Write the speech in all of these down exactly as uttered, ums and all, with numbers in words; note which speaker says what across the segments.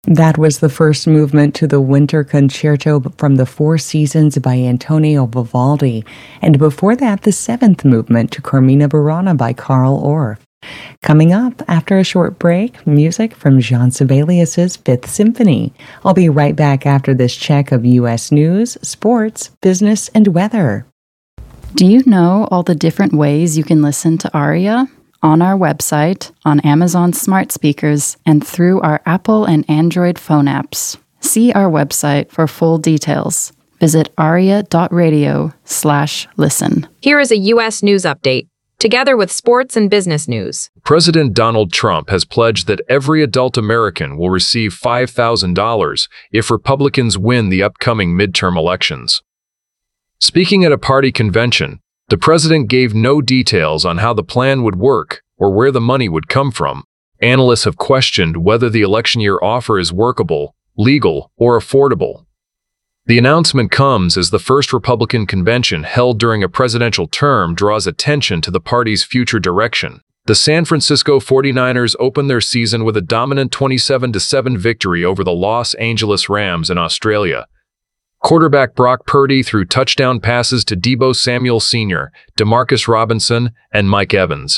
Speaker 1: That was the first movement to the Winter Concerto from the Four Seasons by Antonio Vivaldi, and before that, the seventh movement to Carmina Burana by Carl Orff. Coming up, after a short break, music from Jean Sibelius's Fifth Symphony. I'll be right back after this check of U S news, sports, business, and weather.
Speaker 2: Do you know all the different ways you can listen to Aria? On our website, on Amazon smart speakers, and through our Apple and Android phone apps. See our website for full details. Visit aria.radio slash listen.
Speaker 3: Here is a U S news update, together with sports and business news.
Speaker 4: President Donald Trump has pledged that every adult American will receive five thousand dollars if Republicans win the upcoming midterm elections. Speaking at a party convention, the president gave no details on how the plan would work or where the money would come from. Analysts have questioned whether the election year offer is workable, legal, or affordable. The announcement comes as the first Republican convention held during a presidential term draws attention to the party's future direction. The San Francisco forty-niners opened their season with a dominant twenty-seven to seven victory over the Los Angeles Rams in Australia. Quarterback Brock Purdy threw touchdown passes to Deebo Samuel Senior, Demarcus Robinson, and Mike Evans.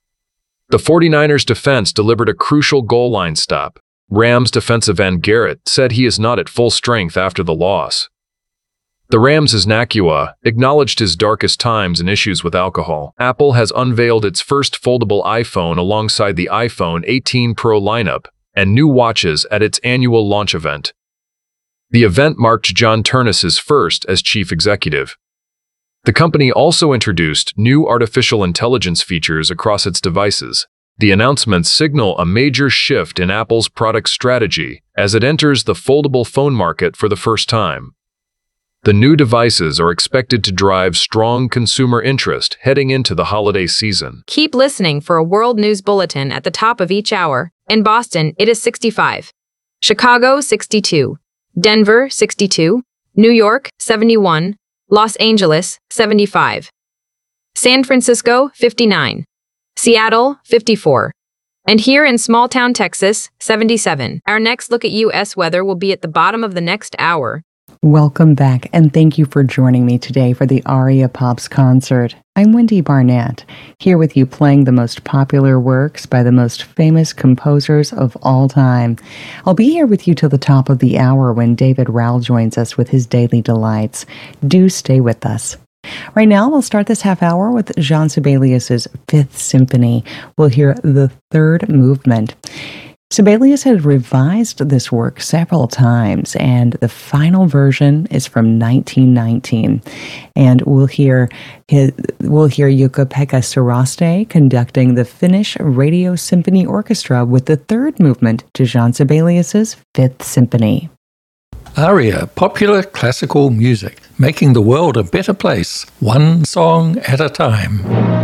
Speaker 4: The forty-niners defense delivered a crucial goal line stop. Rams defensive end Garrett said he is not at full strength after the loss. The Rams' Nakua acknowledged his darkest times and issues with alcohol. Apple has unveiled its first foldable iPhone alongside the iPhone eighteen Pro lineup and new watches at its annual launch event. The event marked John Ternus's first as chief executive. The company also introduced new artificial intelligence features across its devices. The announcements signal a major shift in Apple's product strategy as it enters the foldable phone market for the first time. The new devices are expected to drive strong consumer interest heading into the holiday season.
Speaker 3: Keep listening for a world news bulletin at the top of each hour. In Boston, it is sixty-five. Chicago, sixty-two. Denver, sixty-two. New York, seventy-one. Los Angeles, seventy-five. San Francisco, fifty-nine. Seattle, fifty-four. And here in small-town Texas, seventy-seven. Our next look at U S weather will be at the bottom of the next hour.
Speaker 1: Welcome back, and thank you for joining me today for the Aria Pops concert. I'm Wendy Barnett, here with you playing the most popular works by the most famous composers of all time. I'll be here with you till the top of the hour when David Rowell joins us with his Daily Delights. Do stay with us. Right now, we'll start this half hour with Jean Sibelius's Fifth Symphony. We'll hear the third movement. Sibelius had revised this work several times, and the final version is from nineteen nineteen. And we'll hear his, we'll hear Jukka-Pekka Saraste conducting the Finnish Radio Symphony Orchestra with the third movement to Jean Sibelius's Fifth Symphony.
Speaker 5: Aria, popular classical music, making the world a better place, one song at a time.